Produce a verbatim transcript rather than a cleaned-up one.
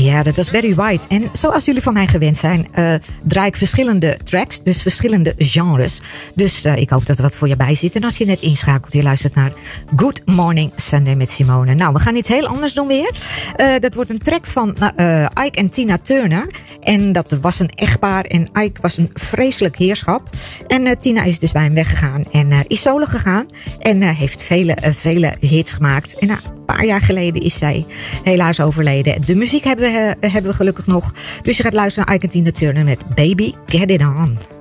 Ja, dat was Barry White. En zoals jullie van mij gewend zijn, uh, draai ik verschillende tracks, dus verschillende genres. Dus uh, ik hoop dat er wat voor je bij zit. En als je net inschakelt, je luistert naar Good Morning Sunday met Simone. Nou, we gaan iets heel anders doen weer. Uh, dat wordt een track van uh, Ike en Tina Turner. En dat was een echtpaar en Ike was een vreselijk heerschap. En uh, Tina is dus bij hem weggegaan en uh, is solo gegaan. En uh, heeft vele, uh, vele hits gemaakt. En uh, een paar jaar geleden is zij helaas overleden. De muziek hebben we, uh, hebben we gelukkig nog. Dus je gaat luisteren naar Ike en Tina Turner met Baby Get It On.